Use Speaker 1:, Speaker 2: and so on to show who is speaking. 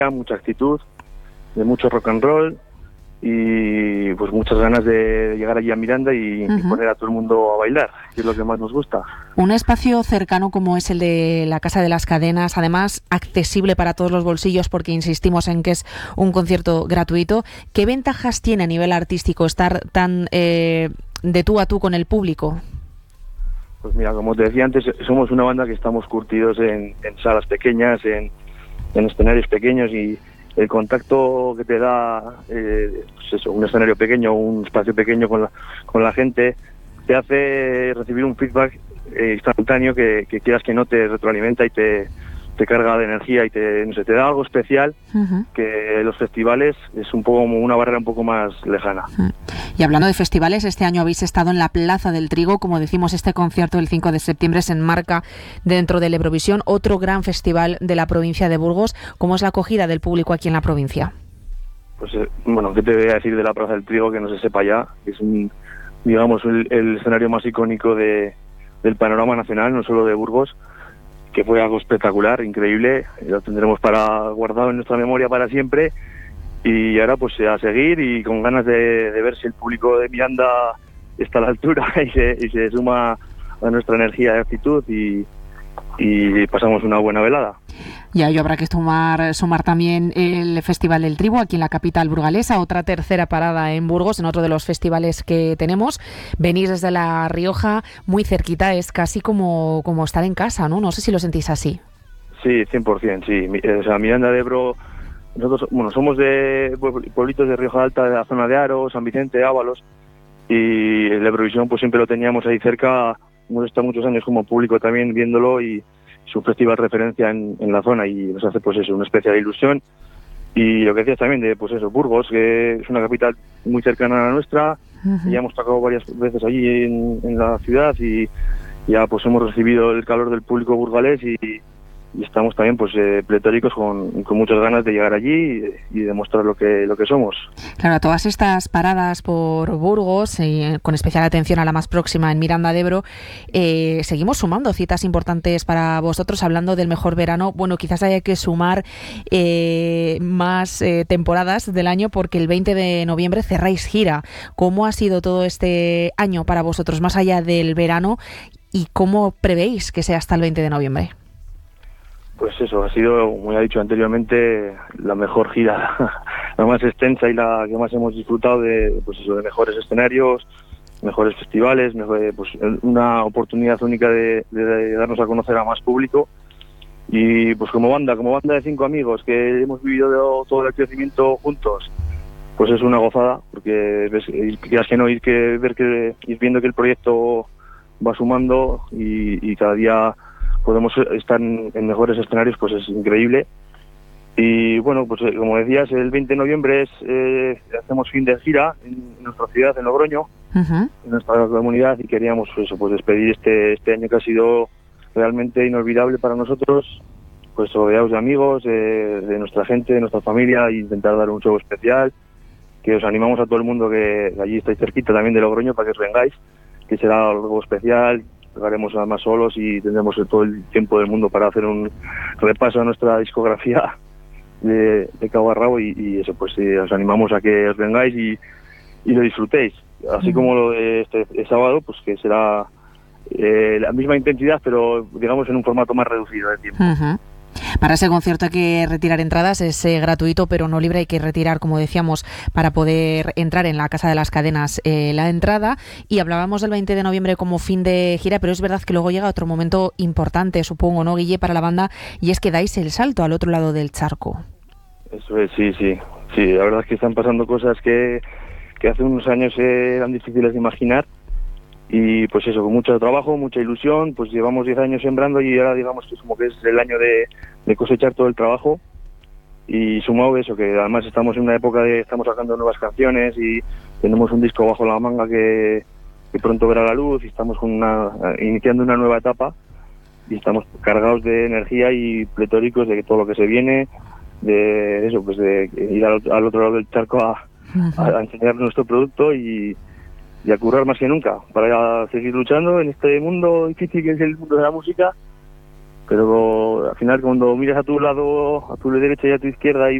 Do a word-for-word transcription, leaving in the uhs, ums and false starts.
Speaker 1: mucha actitud, de mucho rock and roll y pues muchas ganas de llegar allí a Miranda y, uh-huh. y poner a todo el mundo a bailar, que es lo que más nos gusta.
Speaker 2: Un espacio cercano como es el de la Casa de las Cadenas, además accesible para todos los bolsillos porque insistimos en que es un concierto gratuito. ¿Qué ventajas tiene a nivel artístico estar tan eh, de tú a tú con el público?
Speaker 1: Pues mira, como te decía antes, somos una banda que estamos curtidos en, en salas pequeñas, en, en escenarios pequeños y el contacto que te da eh, pues eso, un escenario pequeño, un espacio pequeño con la, con la gente, te hace recibir un feedback eh, instantáneo que, que quieras que no te retroalimenta y te, te carga de energía y te, no sé, te da algo especial uh-huh. que los festivales es un poco como una barrera un poco más lejana.
Speaker 2: Uh-huh. Y hablando de festivales, este año habéis estado en la Plaza del Trigo, como decimos, este concierto del cinco de septiembre se enmarca dentro del Eurovisión, otro gran festival de la provincia de Burgos. ¿Cómo es la acogida del público aquí en la provincia?
Speaker 1: Pues eh, bueno, ¿qué te voy a decir de la Plaza del Trigo que no se sepa ya? Es un, digamos, el, el escenario más icónico de, del panorama nacional, no solo de Burgos, que fue algo espectacular, increíble, lo tendremos para guardado en nuestra memoria para siempre. Y ahora pues a seguir y con ganas de, de ver si el público de Miranda está a la altura y se, y se suma a nuestra energía y actitud y, y pasamos una buena velada.
Speaker 2: Y ahí habrá que sumar, sumar también el Festival del Trigo aquí en la capital burgalesa, otra tercera parada en Burgos, en otro de los festivales que tenemos. Venís desde La Rioja, muy cerquita, es casi como, como estar en casa, ¿no? No sé si lo sentís así.
Speaker 1: Sí, cien por ciento, sí. O sea, Miranda de Ebro... Nosotros, bueno, somos de pueblitos de Rioja Alta, de la zona de Aro, San Vicente, Ábalos, y el Eurovisión pues siempre lo teníamos ahí cerca, hemos estado muchos años como público también viéndolo y su festival referencia en, en la zona y nos hace pues eso, una especial ilusión. Y lo que decías también de pues eso, Burgos, que es una capital muy cercana a la nuestra, uh-huh. y ya hemos tocado varias veces allí en, en la ciudad y ya pues hemos recibido el calor del público burgalés y y estamos también pues eh, pletóricos con, con muchas ganas de llegar allí y, y demostrar lo que lo que somos.
Speaker 2: Claro, todas estas paradas por Burgos, eh, con especial atención a la más próxima en Miranda de Ebro, eh, seguimos sumando citas importantes para vosotros, hablando del mejor verano. Bueno, quizás haya que sumar eh, más eh, temporadas del año porque el veinte de noviembre cerráis gira. ¿Cómo ha sido todo este año para vosotros, más allá del verano, y cómo prevéis que sea hasta el veinte de noviembre?
Speaker 1: Pues eso, ha sido, como ya he dicho anteriormente, la mejor gira, la más extensa y la que más hemos disfrutado de, pues eso, de mejores escenarios, mejores festivales, mejor, pues una oportunidad única de, de, de darnos a conocer a más público. Y pues como banda, como banda de cinco amigos que hemos vivido todo el crecimiento juntos, pues es una gozada, porque ves, quieras que no, ir, que, ver que, ir viendo que el proyecto va sumando y, y cada día podemos estar en, en mejores escenarios, pues es increíble. Y bueno, pues como decías, el veinte de noviembre es, eh, hacemos fin de gira en, en nuestra ciudad, en Logroño, uh-huh. en nuestra comunidad, y queríamos eso, pues despedir este este año que ha sido realmente inolvidable para nosotros, pues rodeados de amigos, de, de nuestra gente, de nuestra familia, e intentar dar un show especial, que os animamos a todo el mundo que allí estáis cerquita también de Logroño para que os vengáis, que será algo especial. Haremos además solos y tendremos todo el tiempo del mundo para hacer un repaso a nuestra discografía de, de cabo a rabo y, y eso, pues sí, os animamos a que os vengáis y, y lo disfrutéis, así uh-huh. como lo de este, este sábado, pues que será eh, la misma intensidad pero digamos en un formato más reducido de tiempo.
Speaker 2: Uh-huh. Para ese concierto hay que retirar entradas, es eh, gratuito pero no libre, hay que retirar, como decíamos, para poder entrar en la Casa de las Cadenas eh, la entrada. Y hablábamos del veinte de noviembre como fin de gira, pero es verdad que luego llega otro momento importante, supongo, ¿no, Guille, para la banda? Y es que dais el salto al otro lado del charco.
Speaker 1: Eso es, sí, sí, sí, la verdad es que están pasando cosas que, que hace unos años eran difíciles de imaginar. Y pues eso, con mucho trabajo, mucha ilusión, pues llevamos diez años sembrando y ahora digamos que es como que es el año de, de cosechar todo el trabajo. Y sumado eso, que además estamos en una época de, estamos sacando nuevas canciones y tenemos un disco bajo la manga que, que pronto verá la luz y estamos con una, iniciando una nueva etapa y estamos cargados de energía y pletóricos de todo lo que se viene, de eso, pues de ir al, al otro lado del charco a, a, a enseñar nuestro producto y y a currar más que nunca, para seguir luchando en este mundo difícil que es el mundo de la música, pero al final cuando miras a tu lado, a tu derecha y a tu izquierda y